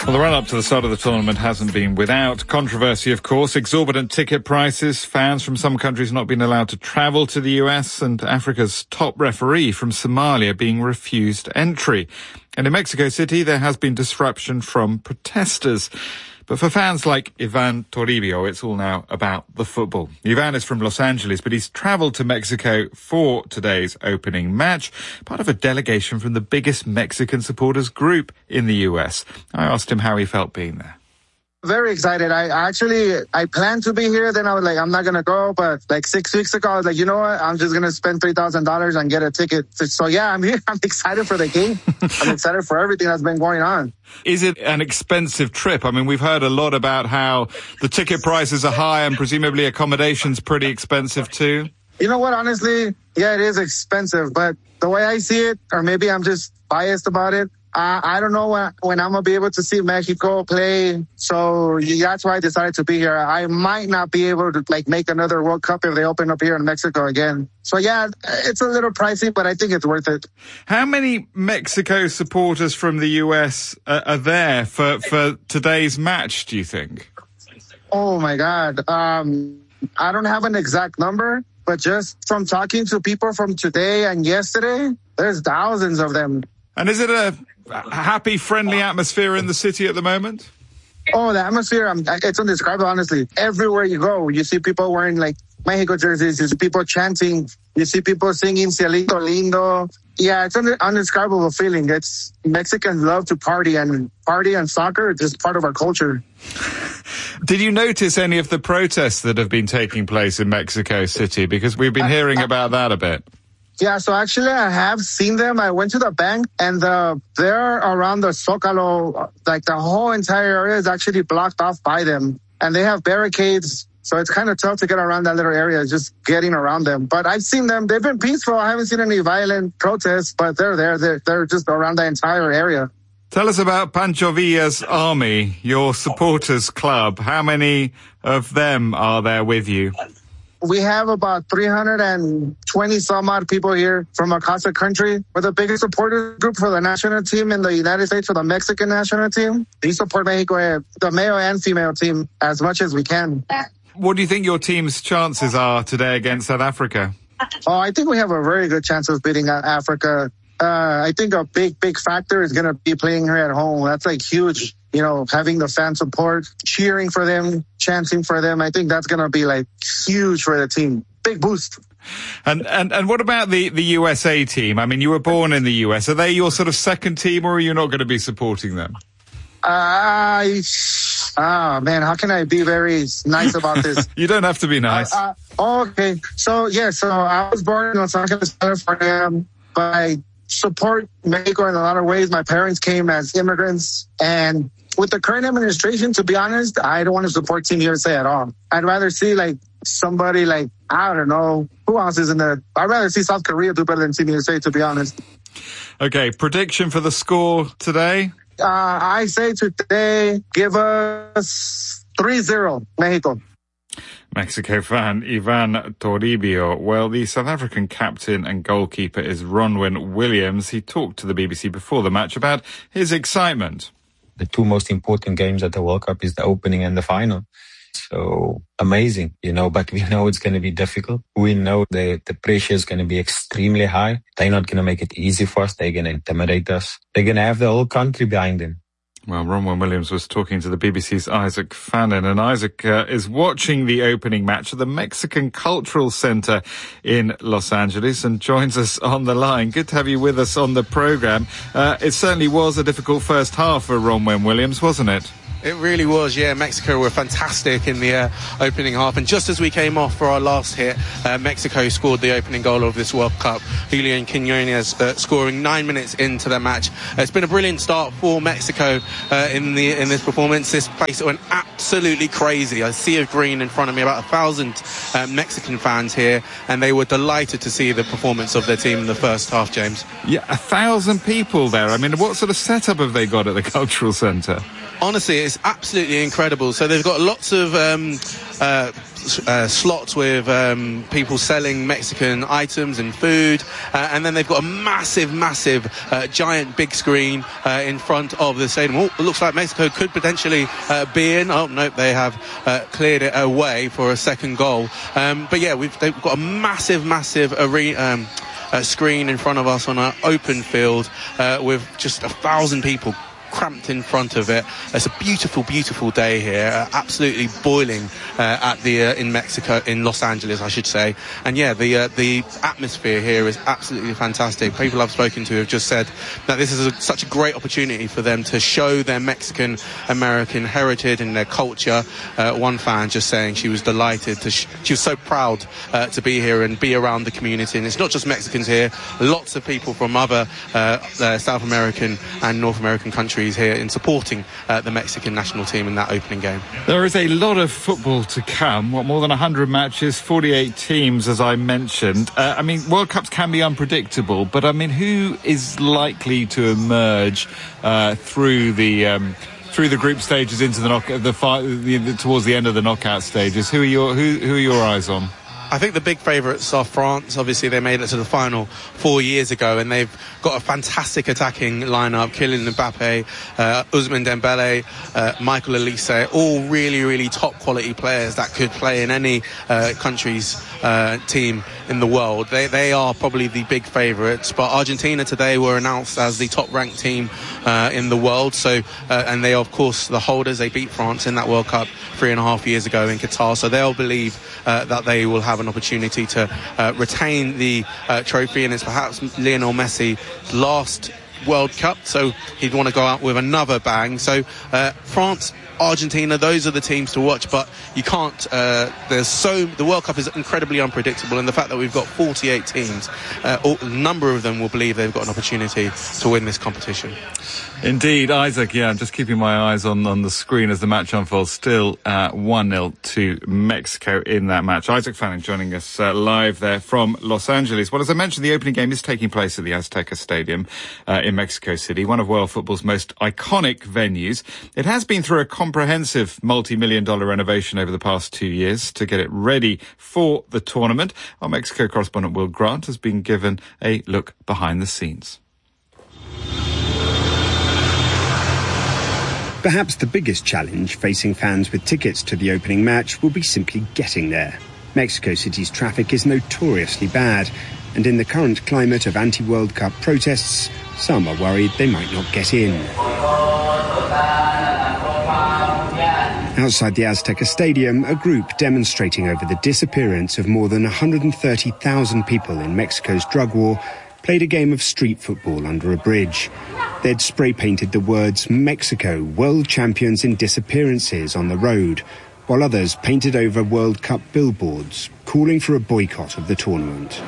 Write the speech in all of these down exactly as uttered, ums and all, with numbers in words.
Well, the run-up to the start of the tournament hasn't been without controversy, of course. Exorbitant ticket prices, fans from some countries not being allowed to travel to the U S, and Africa's top referee from Somalia being refused entry. And in Mexico City, there has been disruption from protesters. But for fans like Ivan Toribio, it's all now about the football. Ivan is from Los Angeles, but he's travelled to Mexico for today's opening match, part of a delegation from the biggest Mexican supporters group in the U S. I asked him how he felt being there. Very excited. I actually, I planned to be here. Then I was like, I'm not going to go. But like six weeks ago, I was like, you know what? I'm just going to spend three thousand dollars and get a ticket. So yeah, I'm here. I'm excited for the game. I'm excited for everything that's been going on. Is it an expensive trip? I mean, we've heard a lot about how the ticket prices are high and presumably accommodation's pretty expensive too. You know what? Honestly, yeah, it is expensive. But the way I see it, or maybe I'm just biased about it, Uh, I don't know when, when I'm going to be able to see Mexico play. So that's why I decided to be here. I might not be able to like make another World Cup if they open up here in Mexico again. So yeah, it's a little pricey, but I think it's worth it. How many Mexico supporters from the U S uh, are there for, for today's match, do you think? Oh my God. Um, I don't have an exact number, but just from talking to people from today and yesterday, there's thousands of them. And is it a happy, friendly atmosphere in the city at the moment? Oh, the atmosphere, um, it's undescribable, honestly. Everywhere you go, you see people wearing, like, Mexico jerseys. You see people chanting. You see people singing Cielito Lindo. Yeah, it's an undescribable feeling. It's Mexicans love to party, and party and soccer is just part of our culture. Did you notice any of the protests that have been taking place in Mexico City? Because we've been hearing about that a bit. Yeah, so actually I have seen them. I went to the bank, and the, they're around the Zócalo. Like the whole entire area is actually blocked off by them. And they have barricades, so it's kind of tough to get around that little area, just getting around them. But I've seen them. They've been peaceful. I haven't seen any violent protests, but they're there. They're, they're just around the entire area. Tell us about Pancho Villa's Army, your supporters club. How many of them are there with you? We have about three hundred twenty some odd people here from across the country. We're the biggest supporter group for the national team in the United States, for the Mexican national team. We support Mexico, the male and female team, as much as we can. What do you think your team's chances are today against South Africa? Oh, I think we have a very good chance of beating Africa. Uh, I think a big, big factor is going to be playing here at home. That's like huge. You know, having the fan support, cheering for them, chanting for them. I think that's going to be like huge for the team. Big boost. And, and, and what about the, the U S A team? I mean, you were born in the U S. Are they your sort of second team, or are you not going to be supporting them? I, ah, man, how can I be very nice about this? You don't have to be nice. Uh, uh, okay. So, yeah, so I was born in Los Angeles, California, but I support Mexico in a lot of ways. My parents came as immigrants, and with the current administration, to be honest, I don't want to support Team U S A at all. I'd rather see like somebody like, I don't know, who else is in there? I'd rather see South Korea do better than Team U S A, to be honest. Okay, prediction for the score today? Uh, I say today, give us three zero, Mexico. Mexico fan Ivan Toribio. Well, the South African captain and goalkeeper is Ronwen Williams. He talked to the B B C before the match about his excitement. The two most important games at the World Cup is the opening and the final. So amazing, you know, but we know it's going to be difficult. We know the, the pressure is going to be extremely high. They're not going to make it easy for us. They're going to intimidate us. They're going to have the whole country behind them. Well, Ronwen Williams was talking to the B B C's Isaac Fannin, and Isaac uh, is watching the opening match at the Mexican Cultural Center in Los Angeles and joins us on the line. Good to have you with us on the program. Uh, it certainly was a difficult first half for Ronwen Williams, wasn't it? It really was, yeah. Mexico were fantastic in the uh, opening half, and just as we came off for our last hit, uh, Mexico scored the opening goal of this World Cup. Julian Quinones uh, scoring nine minutes into the match. Uh, it's been a brilliant start for Mexico uh, in the in this performance. This place went absolutely crazy. I see a green in front of me, about a thousand uh, Mexican fans here, and they were delighted to see the performance of their team in the first half, James. Yeah, a thousand people there. I mean, what sort of setup have they got at the Cultural Centre? Honestly, it's absolutely incredible. So they've got lots of um, uh, uh, slots with um, people selling Mexican items and food, uh, and then they've got a massive, massive, uh, giant big screen uh, in front of the stadium. Oh, it looks like Mexico could potentially uh, be in. Oh, nope, they have uh, cleared it away for a second goal. Um, but yeah, we've they've got a massive, massive arena. Um, uh, screen in front of us on an open field uh, with just a thousand people cramped in front of it. It's a beautiful, beautiful day here, uh, absolutely boiling uh, at the uh, in Mexico, in Los Angeles, I should say. And yeah, the uh, the atmosphere here is absolutely fantastic. People I've spoken to have just said that this is a, such a great opportunity for them to show their Mexican American heritage and their culture. Uh, one fan just saying she was delighted to sh- she was so proud uh, to be here and be around the community. And it's not just Mexicans here, lots of people from other uh, uh, South American and North American countries here in supporting uh, the Mexican national team in that opening game. There is a lot of football to come. What, more than one hundred matches, forty-eight teams, as I mentioned. Uh, I mean, World Cups can be unpredictable, but I mean, who is likely to emerge uh, through the um, through the group stages into the knock the, fi- the, the towards the end of the knockout stages? Who are your who, who are your eyes on? I think the big favourites are France. Obviously, they made it to the final four years ago, and they've got a fantastic attacking lineup. Kylian Mbappe, uh, Ousmane Dembele, uh, Michael Olise, all really, really top quality players that could play in any uh, country's uh, team in the world. They they are probably the big favourites. But Argentina today were announced as the top ranked team uh, in the world. So, uh, and they are, of course, the holders. They beat France in that World Cup three and a half years ago in Qatar. So they'll believe uh, that they will have an opportunity to uh, retain the uh, trophy, and it's perhaps Lionel Messi's last World Cup, so he'd want to go out with another bang. So uh, France, Argentina, those are the teams to watch, but you can't uh, there's so the World Cup is incredibly unpredictable, and the fact that we've got forty-eight teams, uh, all, a number of them will believe they've got an opportunity to win this competition. Indeed, Isaac, yeah, I'm just keeping my eyes on, on the screen as the match unfolds. Still uh, one nil to Mexico in that match. Isaac Fanning joining us uh, live there from Los Angeles. Well, as I mentioned, the opening game is taking place at the Azteca Stadium uh, in Mexico City, one of world football's most iconic venues. It has been through a comprehensive multi-million dollar renovation over the past two years to get it ready for the tournament. Our Mexico correspondent Will Grant has been given a look behind the scenes. Perhaps the biggest challenge facing fans with tickets to the opening match will be simply getting there. Mexico City's traffic is notoriously bad, and in the current climate of anti-World Cup protests, some are worried they might not get in. Outside the Azteca Stadium, a group demonstrating over the disappearance of more than one hundred thirty thousand people in Mexico's drug war played a game of street football under a bridge. They'd spray-painted the words "Mexico, World Champions in Disappearances" on the road, while others painted over World Cup billboards, calling for a boycott of the tournament.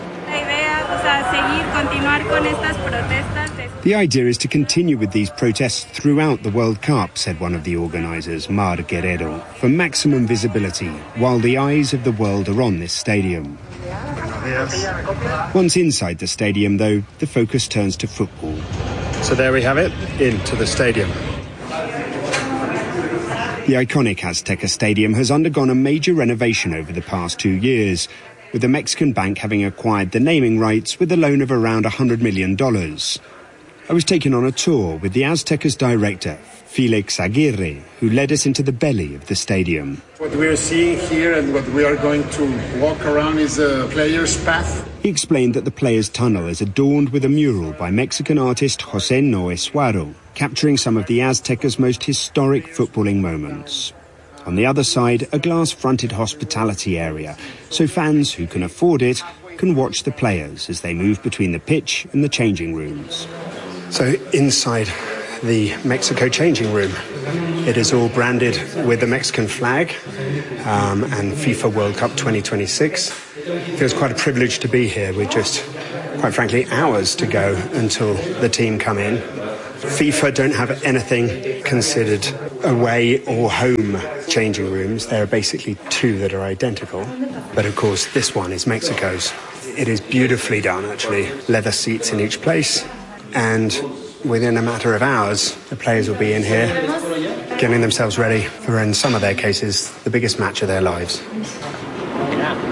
The idea is to continue with these protests throughout the World Cup, said one of the organisers, Mar Guerrero, for maximum visibility, while the eyes of the world are on this stadium. Once inside the stadium, though, the focus turns to football. So there we have it, into the stadium. The iconic Azteca Stadium has undergone a major renovation over the past two years, with the Mexican bank having acquired the naming rights with a loan of around one hundred million dollars. I was taken on a tour with the Azteca's director, Felix Aguirre, who led us into the belly of the stadium. What we are seeing here and what we are going to walk around is a player's path. He explained that the players' tunnel is adorned with a mural by Mexican artist José Noé Suaro, capturing some of the Azteca's most historic footballing moments. On the other side, a glass-fronted hospitality area, so fans who can afford it can watch the players as they move between the pitch and the changing rooms. So inside the Mexico changing room, it is all branded with the Mexican flag um, and FIFA World Cup twenty twenty-six. It feels quite a privilege to be here with just, quite frankly, hours to go until the team come in. FIFA don't have anything considered away or home changing rooms. There are basically two that are identical. But of course, this one is Mexico's. It is beautifully done, actually. Leather seats in each place. And within a matter of hours, the players will be in here, getting themselves ready for, in some of their cases, the biggest match of their lives.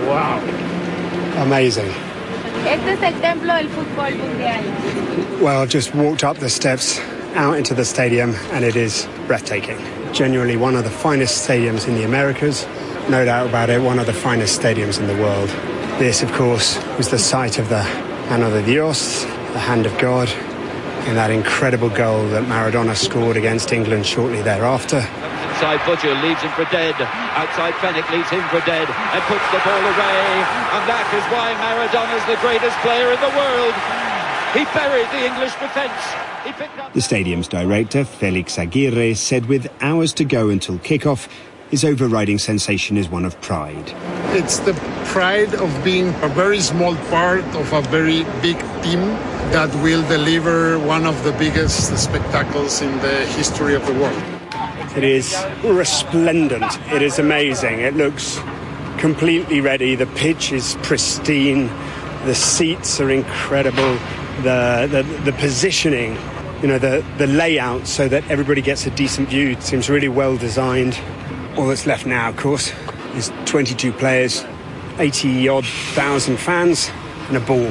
Wow. Amazing. Este es el templo del fútbol mundial. Well, I've just walked up the steps out into the stadium and it is breathtaking. Genuinely one of the finest stadiums in the Americas. No doubt about it, one of the finest stadiums in the world. This, of course, was the site of the Mano de Dios, the Hand of God, in that incredible goal that Maradona scored against England shortly thereafter. Inside Butcher leaves him for dead. Outside Fennick leaves him for dead and puts the ball away. And that is why Maradona's the greatest player in the world. He buried the English defence. He picked up... The stadium's director, Felix Aguirre, said with hours to go until kick-off, his overriding sensation is one of pride. It's the pride of being a very small part of a very big team that will deliver one of the biggest spectacles in the history of the world. It is resplendent. It is amazing. It looks completely ready. The pitch is pristine. The seats are incredible. The the, the positioning, you know, the, the layout so that everybody gets a decent view seems really well designed. All that's left now, of course, is twenty-two players, eighty-odd thousand fans and a ball.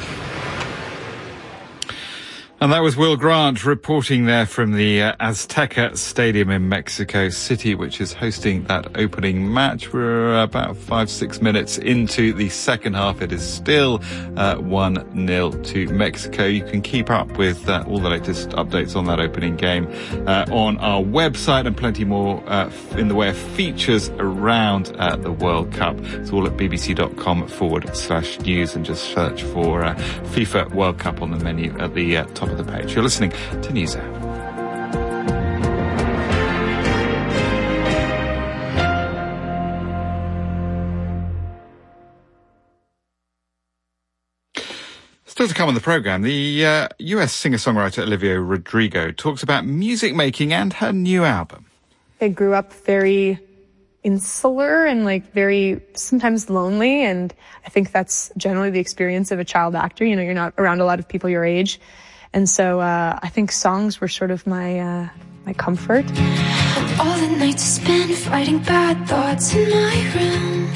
And that was Will Grant reporting there from the uh, Azteca Stadium in Mexico City, which is hosting that opening match. We're about five, six minutes into the second half. It is still uh, one nil to Mexico. You can keep up with uh, all the latest updates on that opening game uh, on our website, and plenty more uh, in the way of features around uh, the World Cup. It's all at bbc.com forward slash news, and just search for uh, FIFA World Cup on the menu at the uh, top of the page. You're listening to News Hour. Still to come on the programme, the uh, U S singer-songwriter Olivia Rodrigo talks about music making and her new album. I grew up very insular and like very sometimes lonely, and I think that's generally the experience of a child actor. You know, you're not around a lot of people your age. And so uh, I think songs were sort of my uh, my comfort. All the nights spent fighting bad thoughts in my room.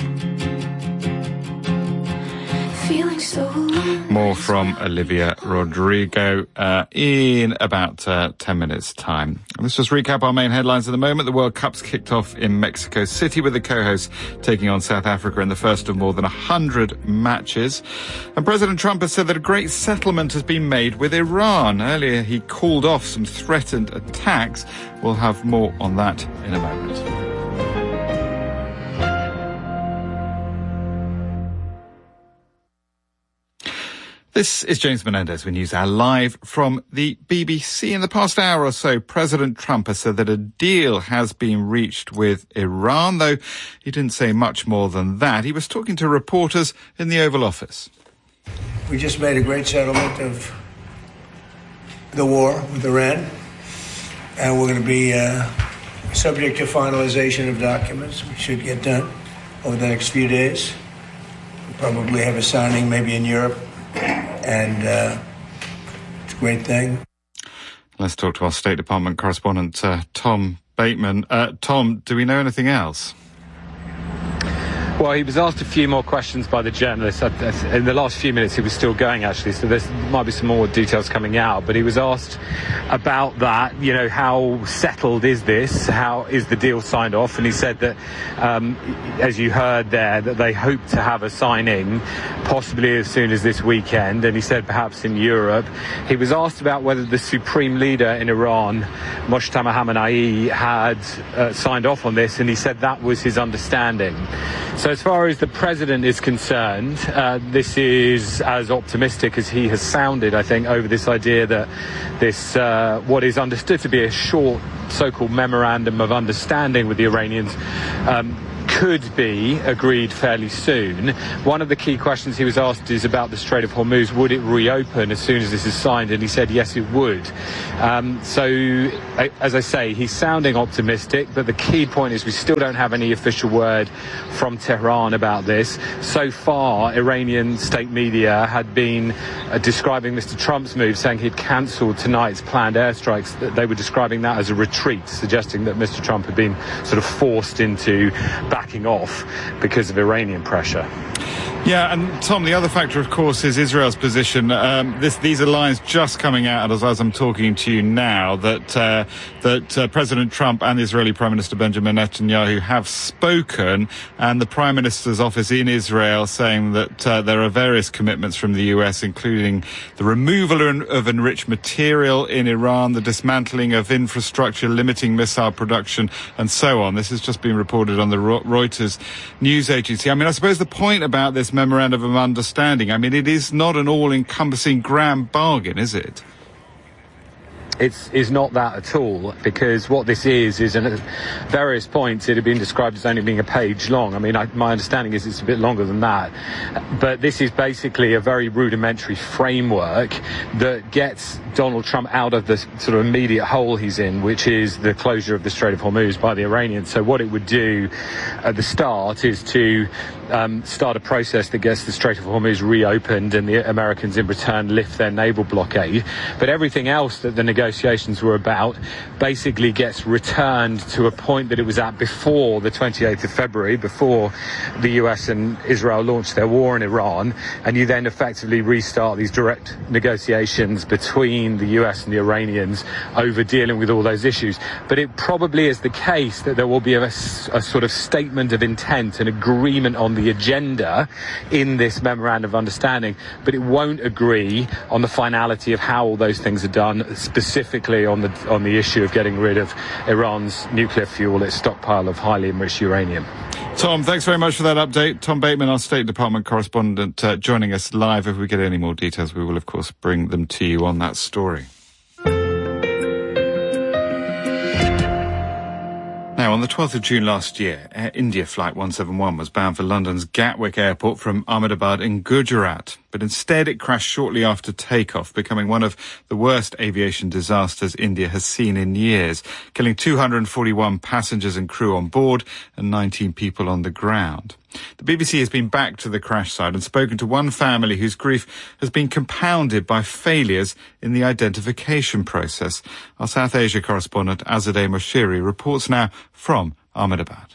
Feeling so alone. More from Olivia Rodrigo uh, in about uh, ten minutes' time. Let's just recap our main headlines at the moment. The World Cup's kicked off in Mexico City with the co-hosts taking on South Africa in the first of more than one hundred matches. And President Trump has said that a great settlement has been made with Iran. Earlier, he called off some threatened attacks. We'll have more on that in a moment. This is James Menendez with News Hour live from the B B C. In the past hour or so, President Trump has said that a deal has been reached with Iran, though he didn't say much more than that. He was talking to reporters in the Oval Office. We just made a great settlement of the war with Iran, and we're going to be uh, subject to finalization of documents, which should get done over the next few days. We'll probably have a signing maybe in Europe. And uh, it's a great thing. Let's talk to our State Department correspondent, uh, Tom Bateman. Uh, Tom, do we know anything else? Well, he was asked a few more questions by the journalist. In the last few minutes, he was still going, actually, so there might be some more details coming out. But he was asked about that, you know, how settled is this? How is the deal signed off? And he said that, um, as you heard there, that they hope to have a signing possibly as soon as this weekend. And he said perhaps in Europe. He was asked about whether the supreme leader in Iran, Mojtaba Khamenei, had uh, signed off on this, and he said that was his understanding. So as far as the president is concerned, uh, this is as optimistic as he has sounded, I think, over this idea that this, uh, what is understood to be a short so-called memorandum of understanding with the Iranians, um, could be agreed fairly soon. One of the key questions he was asked is about the Strait of Hormuz. Would it reopen as soon as this is signed? And he said yes, it would. Um, so, as I say, he's sounding optimistic, but the key point is we still don't have any official word from Tehran about this. So far, Iranian state media had been uh, describing Mister Trump's move, saying he'd cancelled tonight's planned airstrikes. They were describing that as a retreat, suggesting that Mister Trump had been sort of forced into backing off because of Iranian pressure. Yeah, and Tom, the other factor, of course, is Israel's position. Um, this, these are lines just coming out as, as I'm talking to you now, that uh, that uh, President Trump and Israeli Prime Minister Benjamin Netanyahu have spoken, and the Prime Minister's office in Israel saying that uh, there are various commitments from the U S, including the removal of enriched material in Iran, the dismantling of infrastructure, limiting missile production, and so on. This has just been reported on the Reuters news agency. I mean, I suppose the point about this memorandum of understanding, I mean, it is not an all-encompassing grand bargain, is it? It's is not that at all, because what this is is at various points it had been described as only being a page long. I mean, I, my understanding is it's a bit longer than that, but this is basically a very rudimentary framework that gets Donald Trump out of the sort of immediate hole he's in, which is the closure of the Strait of Hormuz by the Iranians. So what it would do at the start is to um, start a process that gets the Strait of Hormuz reopened, and the Americans in return lift their naval blockade. But everything else that the negotiations were about basically gets returned to a point that it was at before the twenty-eighth of February, before the U S and Israel launched their war in Iran, and you then effectively restart these direct negotiations between the U S and the Iranians over dealing with all those issues. But it probably is the case that there will be a, a sort of statement of intent, an agreement on the agenda in this memorandum of understanding, but it won't agree on the finality of how all those things are done, specifically on the on the issue of getting rid of Iran's nuclear fuel, its stockpile of highly enriched uranium. Tom, thanks very much for that update. Tom Bateman, our State Department correspondent, uh, joining us live. If we get any more details, we will, of course, bring them to you on that story. Now, on the twelfth of June last year, Air India Flight one seventy-one was bound for London's Gatwick Airport from Ahmedabad in Gujarat. But instead it crashed shortly after takeoff, becoming one of the worst aviation disasters India has seen in years, killing two hundred forty-one passengers and crew on board and nineteen people on the ground. The B B C has been back to the crash site and spoken to one family whose grief has been compounded by failures in the identification process. Our South Asia correspondent Azadeh Moshiri reports now from Ahmedabad.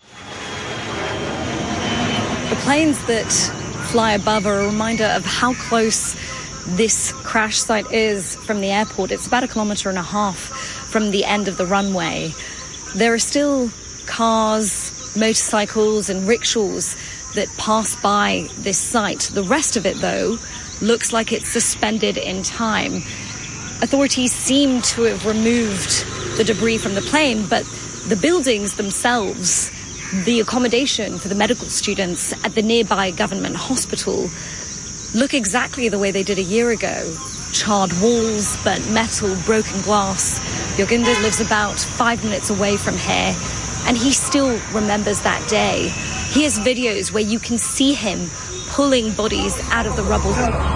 The planes that fly above are a reminder of how close this crash site is from the airport. It's about a kilometre and a half from the end of the runway. There are still cars, motorcycles and rickshaws that pass by this site. The rest of it, though, looks like it's suspended in time. Authorities seem to have removed the debris from the plane, but the buildings themselves, the accommodation for the medical students at the nearby government hospital, look exactly the way they did a year ago. Charred walls, burnt metal, broken glass. Yoginder lives about five minutes away from here, and he still remembers that day. He has videos where you can see him pulling bodies out of the rubble.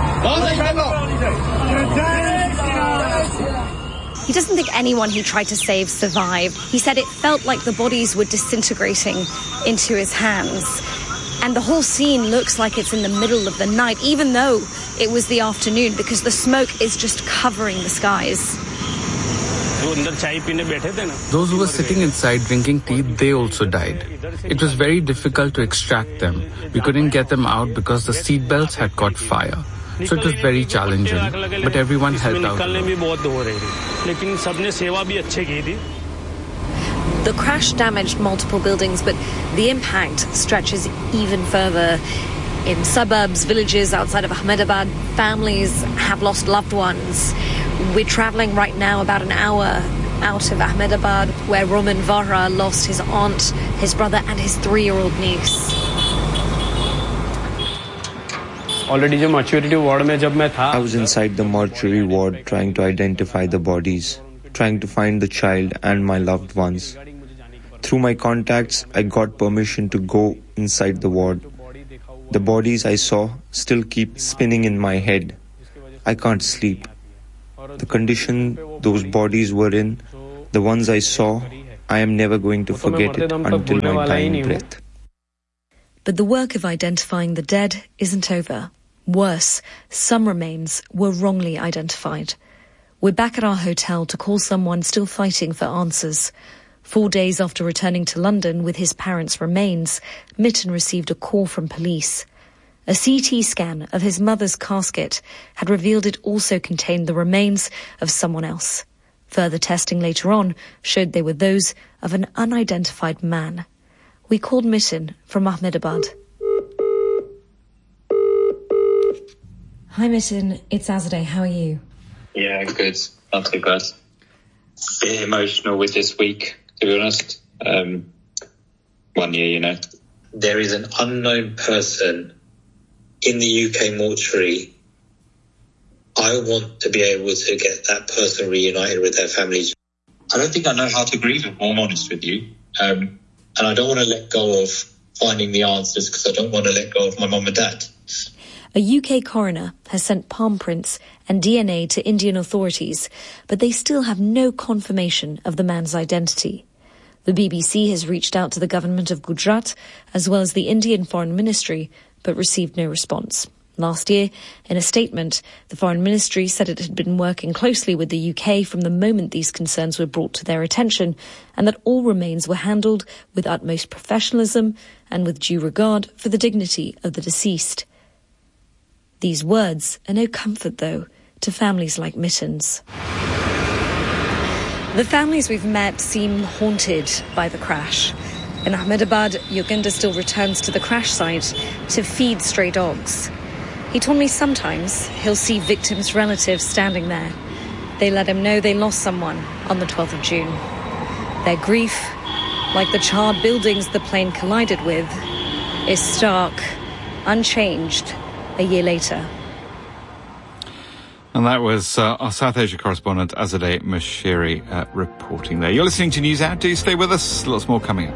He doesn't think anyone he tried to save survived. He said it felt like the bodies were disintegrating into his hands. And the whole scene looks like it's in the middle of the night, even though it was the afternoon, because the smoke is just covering the skies. Those who were sitting inside drinking tea, they also died. It was very difficult to extract them. We couldn't get them out because the seat belts had caught fire. So it was very challenging, but everyone helped out. The crash damaged multiple buildings, but the impact stretches even further. In suburbs, villages outside of Ahmedabad, families have lost loved ones. We're traveling right now about an hour out of Ahmedabad, where Roman Vara lost his aunt, his brother, and his three-year-old niece. I was inside the mortuary ward trying to identify the bodies, trying to find the child and my loved ones. Through my contacts, I got permission to go inside the ward. The bodies I saw still keep spinning in my head. I can't sleep. The condition those bodies were in, the ones I saw, I am never going to forget it until my dying breath. But the work of identifying the dead isn't over. Worse, some remains were wrongly identified. We're back at our hotel to call someone still fighting for answers. Four days after returning to London with his parents' remains, Mitten received a call from police. A C T scan of his mother's casket had revealed it also contained the remains of someone else. Further testing later on showed they were those of an unidentified man. We called Miten from Ahmedabad. Hi Miten, it's Azadeh. How are you? Yeah, good. Not too bad. A bit emotional with this week, to be honest. Um, one year, you know. There is an unknown person in the U K mortuary. I want to be able to get that person reunited with their families. I don't think I know how to grieve, if I'm honest with you. Um, and I don't want to let go of finding the answers because I don't want to let go of my mum and dad. A U K coroner has sent palm prints and D N A to Indian authorities, but they still have no confirmation of the man's identity. The B B C has reached out to the government of Gujarat as well as the Indian Foreign Ministry, but received no response. Last year, in a statement, the Foreign Ministry said it had been working closely with the U K from the moment these concerns were brought to their attention, and that all remains were handled with utmost professionalism and with due regard for the dignity of the deceased. These words are no comfort, though, to families like Miten's. The families we've met seem haunted by the crash. In Ahmedabad, Yoginder still returns to the crash site to feed stray dogs. He told me sometimes he'll see victims' relatives standing there. They let him know they lost someone on the twelfth of June. Their grief, like the charred buildings the plane collided with, is stark, unchanged a year later. And that was uh, our South Asia correspondent Azadeh Moshiri uh, reporting there. You're listening to News Out. Do stay with us. Lots more coming up.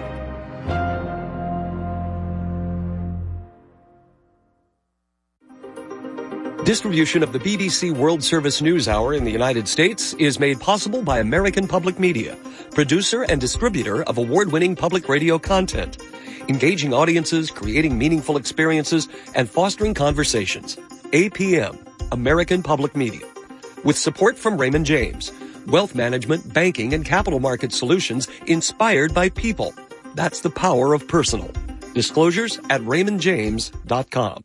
Distribution of the B B C World Service News Hour in the United States is made possible by American Public Media, producer and distributor of award-winning public radio content, engaging audiences, creating meaningful experiences, and fostering conversations. A P M, American Public Media. With support from Raymond James, wealth management, banking, and capital market solutions inspired by people. That's the power of personal. Disclosures at raymond james dot com.